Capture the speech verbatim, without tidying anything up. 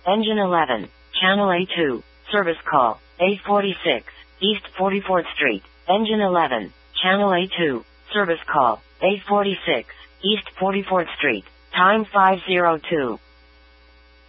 Engine eleven, Channel A two, service call, A forty-six, East forty-fourth Street. Engine eleven, Channel A two, service call, A forty-six, East forty-fourth Street. Time five oh two.